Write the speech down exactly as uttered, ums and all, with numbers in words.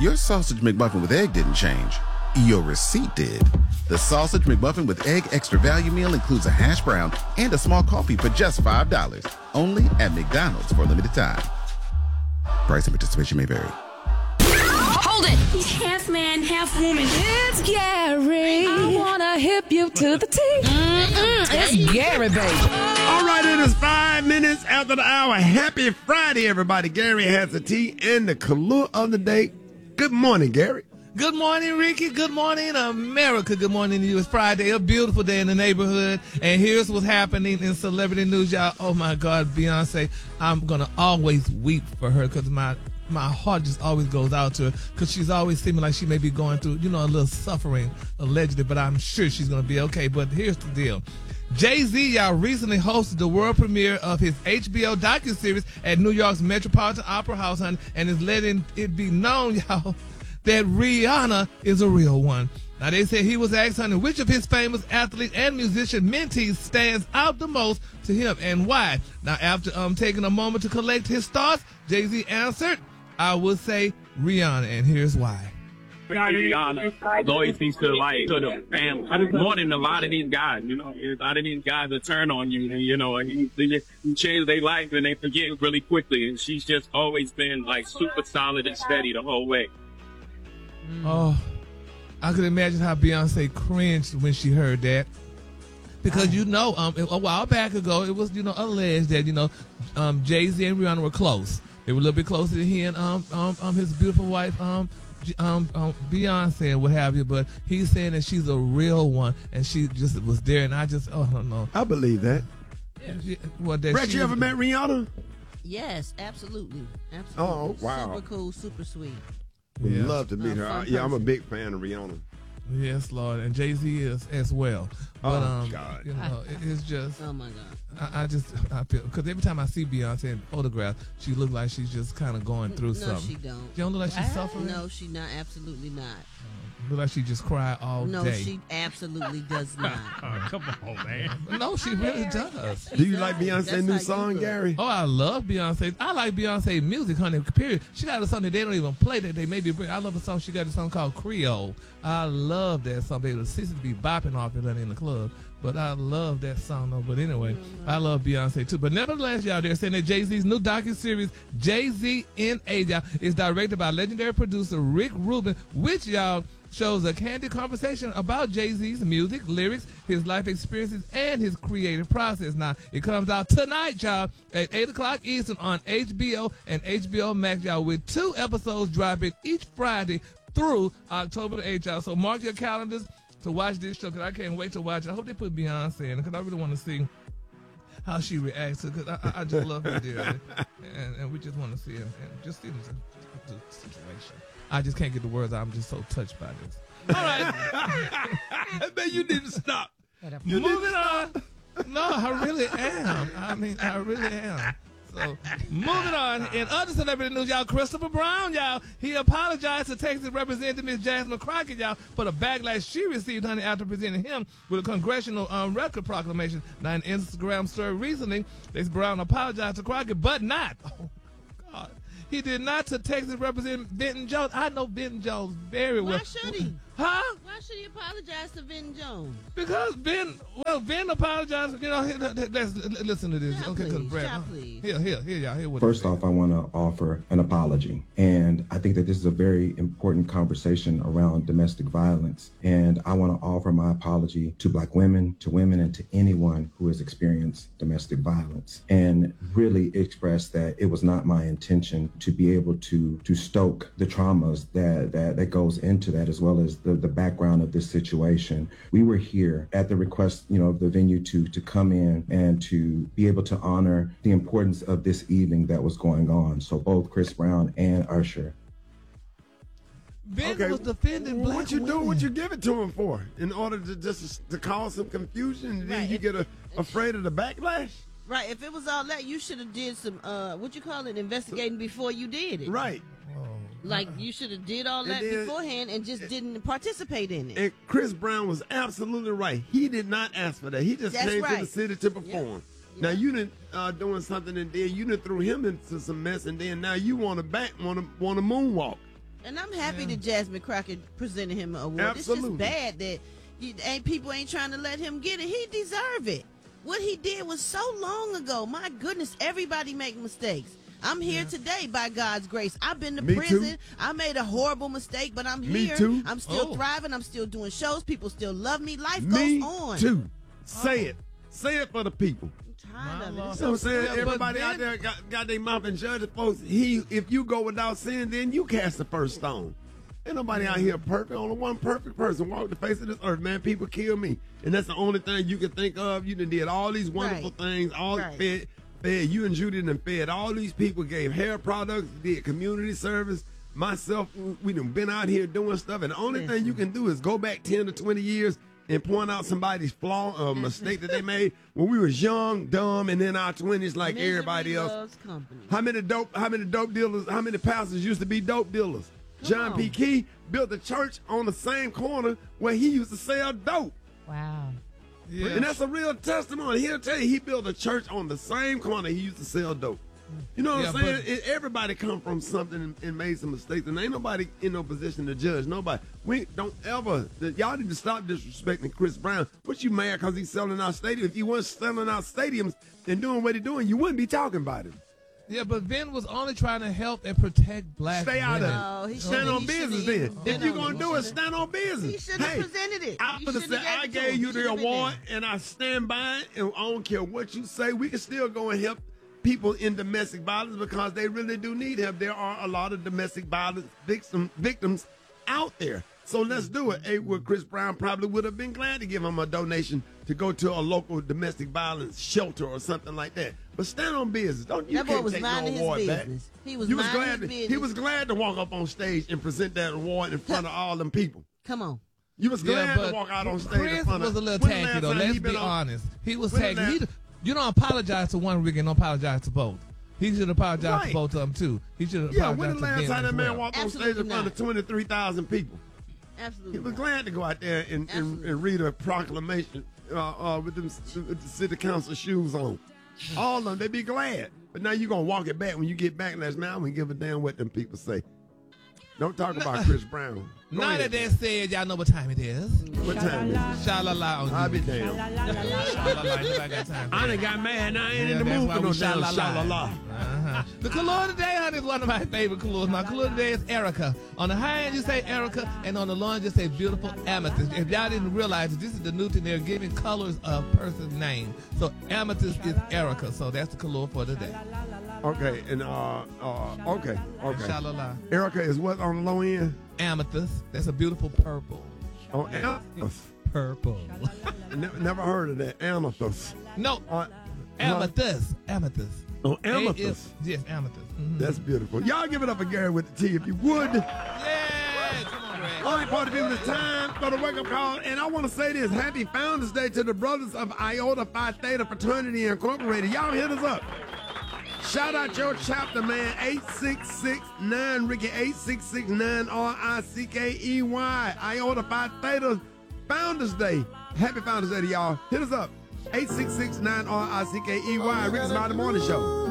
Your sausage McMuffin with egg didn't change. Your receipt did. The Sausage McMuffin with Egg Extra Value Meal includes a hash brown and a small coffee for just five dollars. Only at McDonald's for a limited time. Price and participation may vary. Hold it! He's half man, half woman. It's Gary. I wanna hip you to the T. Mm-mm, it's Gary, baby. All right, it is five minutes after the hour. Happy Friday, everybody. Gary has the tea and the clue of the day. Good morning, Gary. Good morning, Ricky. Good morning, America. Good morning to you. It's Friday, a beautiful day in the neighborhood. And here's what's happening in celebrity news, y'all. Oh, my God, Beyonce. I'm going to always weep for her because my my heart just always goes out to her because she's always seeming like she may be going through, you know, a little suffering, allegedly, but I'm sure she's going to be okay. But here's the deal. Jay-Z, y'all, recently hosted the world premiere of his H B O docuseries at New York's Metropolitan Opera House, honey, and is letting it be known, y'all, that Rihanna is a real one. Now, they say he was asked, honey, which of his famous athlete and musician mentees stands out the most to him and why. Now, after um taking a moment to collect his thoughts, Jay-Z answered, I would say Rihanna, and here's why. Rihanna always seems to like to the family more than a lot of these guys. You know, a lot of these guys will turn on you, and you know, and you, you change their life and they forget really quickly. And she's just always been like super solid and steady the whole way. Oh, I could imagine how Beyonce cringed when she heard that. Because, you know, um, a while back ago, it was, you know, alleged that, you know, um, Jay-Z and Rihanna were close. They were a little bit closer than he and um, um, um his beautiful wife, um, um, um, Beyonce and what have you. But he's saying that she's a real one, and she just was there. And I just, oh, I don't know. I believe that. Yeah. She, well, that Brett, she, you ever met Rihanna? Yes, absolutely. Absolutely. Oh, wow. Super cool, super sweet. Would Yeah. love to meet her. Uh, Yeah, I'm a big fan of Rihanna. Yes, Lord, and Jay-Z is as well. But, Oh, um, God. you know, it, it's just, Oh, my God. I, I just, I feel, because every time I see Beyonce in photographs, she looks like she's just kind of going through No, something. she don't. She don't look like she's suffering? No, she not. Absolutely not. Look like she just cried all No, day. she absolutely does not. Oh, come on, man. No, she really does. Do you like Beyonce's That's new how you song, feel. Gary? Oh, I love Beyonce. I like Beyonce music, honey, period. She got a song that they don't even play that they maybe bring. I love a song. She got a song called Creole. I love that song. Baby, the sisters be bopping off it honey, in the club. But I love that song, though. But anyway, I love Beyonce, too. But nevertheless, y'all, they're saying that Jay-Z's new docuseries, Jay-Z in Age, y'all, is directed by legendary producer Rick Rubin, which, y'all, shows a candid conversation about Jay-Z's music, lyrics, his life experiences, and his creative process. Now, it comes out tonight, y'all, at eight o'clock Eastern on H B O and H B O Max, y'all, with two episodes dropping each Friday through October the eighth, y'all. So mark your calendars to watch this show, because I can't wait to watch it. I hope they put Beyonce in it, because I really want to see how she reacts to it, because I, I, I just love her dearly. And, and we just want to see her, and just see the, the situation. I just can't get the words out. I'm just so touched by this. All right. Man, you need to stop. You moving on. No, I really am. I mean, I really am. So, moving on. In other celebrity news, y'all, Christopher Brown, y'all, he apologized to Texas Representative Miz Jasmine Crockett, y'all, for the backlash she received, honey, after presenting him with a congressional um, record proclamation. Now, in Instagram story recently, this Brown apologized to Crockett, but not. Oh, God. He did not to Texas Representative Benton Jones. I know Benton Jones very well. Why should he? Huh? Why should he apologize to Vin Jones? Because Ben, well, Ben apologized. You know, here, let's listen to this. Yeah, okay, because please, Brad. yeah, please. Here, here, here, y'all. Here what First off, I want to offer an apology. And I think that this is a very important conversation around domestic violence. And I want to offer my apology to Black women, to women, and to anyone who has experienced domestic violence. And really express that it was not my intention to be able to to stoke the traumas that, that, that goes into that, as well as the, the background of this situation. We were here at the request, you know, of the venue to to come in and to be able to honor the importance of this evening that was going on. So both Chris Brown and Usher. Ben Okay, was defending black What you do? women. What you give it to him for? In order to just to cause some confusion, and then Right. you get a, afraid of the backlash? Right. If it was all that, you should have did some, uh, what you call it, investigating before you did it. Right. Like, you should have did all And that then- beforehand and just didn't participate in it. And Chris Brown was absolutely right. He did not ask for that. He just That's came to the right. city to perform. Now you didn't uh, doing something, and then you done threw him into some mess, and then now you want to back, want to want to moonwalk. And I'm happy Yeah. that Jasmine Crockett presented him an award. Absolutely. It's just bad that you, ain't people ain't trying to let him get it. He deserve it. What he did was so long ago. My goodness, everybody make mistakes. I'm here today by God's grace. I've been to Me prison. too. I made a horrible mistake, but I'm Me here. too. I'm still Oh. thriving. I'm still doing shows. People still love me. Life Me goes on. too. Say it. Say it for the people. I'm tired of it. My It's You know what I'm saying? Yeah, but Everybody then- out there got, got their mouth and judging folks. He, if you go without sin, then you cast the first stone. Ain't nobody out here perfect. Only one perfect person walk the face of this earth, man. People kill me, and that's the only thing you can think of. You done did all these wonderful Right. things. All Right. fed, fed. You and Judy done fed all these people. Gave hair products, did community service. Myself, we done been out here doing stuff, and the only thing you can do is go back ten to twenty years and point out somebody's flaw or mistake that they made when we was young, dumb, and in our twenties like Misery everybody else. loves company. How many dope? How many dope dealers? How many pastors used to be dope dealers? John on. P. Key built a church on the same corner where he used to sell dope, Wow. Yeah. and that's a real testimony. He'll tell you he built a church on the same corner he used to sell dope. You know what I'm Yeah, saying? but- It- everybody come from something and, and made some mistakes, and ain't nobody in no position to judge nobody. We don't ever. Y'all need to stop disrespecting Chris Brown. What you mad because he's selling out stadiums? If he wasn't selling out stadiums and doing what he's doing, you wouldn't be talking about him. Yeah, but Ben was only trying to help and protect black Stay out women. of No, he it. shouldn't- Stand on he business shouldn't then. even If been you're on going it. to He do it, shouldn't- stand on business. He should have Hey, presented it. I'm You gonna shouldn't say have I gave it to gave him. you He the shouldn't have been award, there. and I stand by it, and I don't care what you say. We can still go and help people in domestic violence because they really do need help. There are a lot of domestic violence victim, victims out there. So let's do it. Hey, well, Chris Brown probably would have been glad to give him a donation to go to a local domestic violence shelter or something like that. But stand on business. Don't you That boy can't was take no minding his award back. business. He was You was minding glad his to, He business. was glad to walk up on stage and present that award in front of all them people. Come on. You was glad Yeah, to but walk out on stage Chris in front of. was a little when the tacky last though. time Let's he been be on- honest. He was when the tacky. He, last- you don't apologize to one Rick and don't apologize to both. He should apologize Right. to both of them too. He should Yeah, apologize when the to last Ben time as that man well. walked on Absolutely stage in front not. of twenty-three thousand people? Absolutely. He was not. glad to go out there and, and, Absolutely. and read a proclamation uh, uh, with, them, with the city council shoes on. All of them, they be glad. But now you're going to walk it back when you get backlash. Now I'm going to give a damn what them people say. Don't talk about Chris Brown. Go Now ahead. that that said, y'all know what time it is. What time is it? Sha-la-la on you. I'll be damned. Sha-la-la. Nobody got time for I that. done got mad. Now I ain't Yeah, in the that's mood why for we no damn sha-la-la. sha-la-la. Uh-huh. The color today, honey, is one of my favorite colors. My color today is Erica. On the high end, you say Erica, and on the low end, you say beautiful amethyst. If y'all didn't realize it, this is the new thing. They're giving colors of person's name. So amethyst is Erica. So that's the color for today. Okay, and uh, uh, okay, okay. Sha-la-la. Erica is what on the low end? Amethyst. That's a beautiful purple. Oh, amethyst. Purple. Never, never heard of that. Amethyst. No. Uh, Amethyst. Amethyst. Oh, A- amethyst. Yes, amethyst. Mhm. That's beautiful. Y'all give it up for Gary with the T if you would. Yeah, come on, Greg. All right, party people, it's time for the wake-up call. And I want to say this. Happy Founders Day to the brothers of Iota Phi Theta Fraternity Incorporated. Y'all hit us up. Shout out your chapter, man. eight six six nine Ricky, eight six six nine R I C K E Y. Iota Phi Theta Founders Day. Happy Founders Day to y'all. Hit us up. eight six six nine R I C K E Y. Ricky's Friday Morning Show.